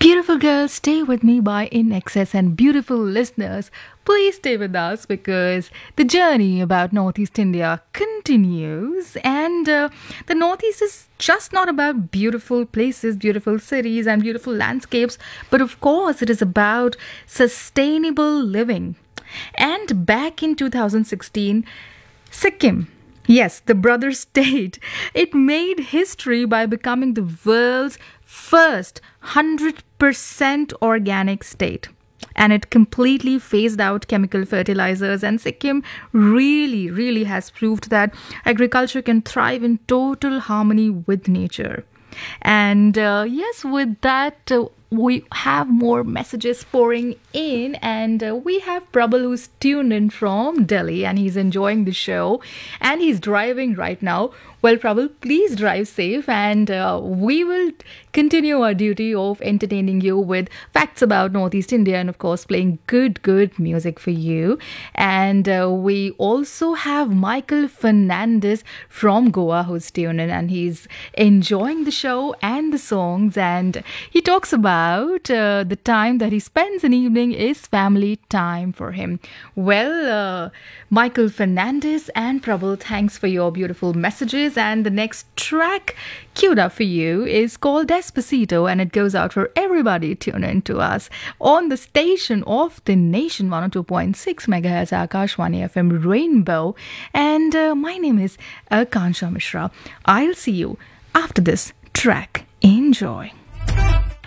Beautiful girls, stay with me by In Excess, and beautiful listeners, please stay with us because the journey about Northeast India continues. And the Northeast is just not about beautiful places, beautiful cities, and beautiful landscapes, but of course, it is about sustainable living. And back in 2016, Sikkim. Yes, the brother state. It made history by becoming the world's first 100% organic state. And it completely phased out chemical fertilizers. And Sikkim really has proved that agriculture can thrive in total harmony with nature. And yes, with that, we have more messages pouring in, and we have Prabal who's tuned in from Delhi, and he's enjoying the show, and he's driving right now. Well, Prabal, please drive safe, and we will continue our duty of entertaining you with facts about Northeast India and, of course, playing good music for you. And we also have Michael Fernandez from Goa who's tuned in, and he's enjoying the show and the songs, and he talks about the time that he spends in evening is family time for him. Well, Michael Fernandez and Prabal, thanks for your beautiful messages. And the next track queued up for you is called Despacito, and it goes out for everybody tuned in to us on the station of the nation, 102.6 megahertz Akashwani FM Rainbow. And my name is Akansha Mishra. I'll see you after this track. Enjoy.